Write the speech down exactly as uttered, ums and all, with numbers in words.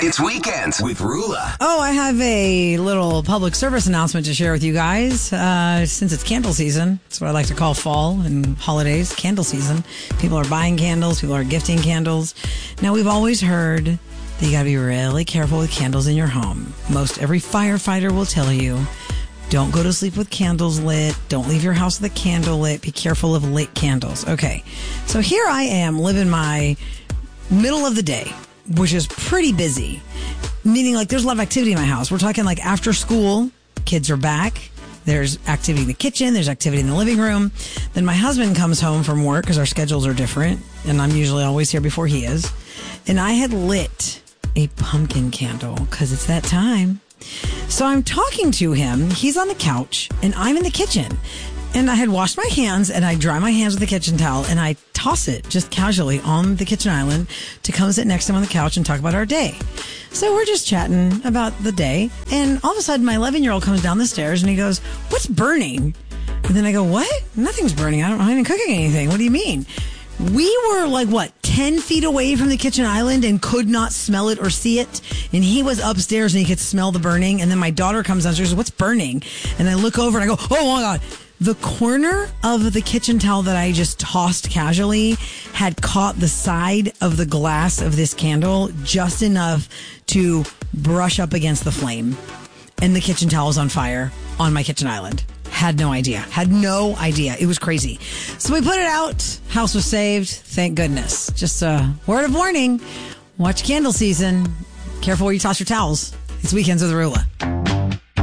It's Weekends with Rula. Oh, I have a little public service announcement to share with you guys. Uh, since it's candle season, that's what I like to call fall and holidays, candle season. People are buying candles, people are gifting candles. Now, we've always heard that you got to be really careful with candles in your home. Most every firefighter will tell you, don't go to sleep with candles lit. Don't leave your house with a candle lit. Be careful of lit candles. Okay, so here I am living my middle of the day, which is pretty busy, meaning like there's a lot of activity in my house. We're talking like after school, kids are back. There's activity in the kitchen. There's activity in the living room. Then my husband comes home from work because our schedules are different, and I'm usually always here before he is. And I had lit a pumpkin candle because it's that time. So I'm talking to him. He's on the couch, and I'm in the kitchen. And I had washed my hands, and I dry my hands with a kitchen towel, and I toss it just casually on the kitchen island to come sit next to him on the couch and talk about our day. So we're just chatting about the day, and all of a sudden my eleven-year-old comes down the stairs, and he goes, "What's burning?" And then I go, "What? Nothing's burning. I don't, I'm not even cooking anything. What do you mean?" We were like, what, ten feet away from the kitchen island and could not smell it or see it. And he was upstairs and he could smell the burning. And then my daughter comes downstairs and goes, "What's burning?" And I look over and I go, "Oh my God." The corner of the kitchen towel that I just tossed casually had caught the side of the glass of this candle just enough to brush up against the flame. And the kitchen towel was on fire on my kitchen island. Had no idea. Had no idea. It was crazy. So we put it out. House was saved. Thank goodness. Just a word of warning. Watch candle season. Careful where you toss your towels. It's Weekends with Rula.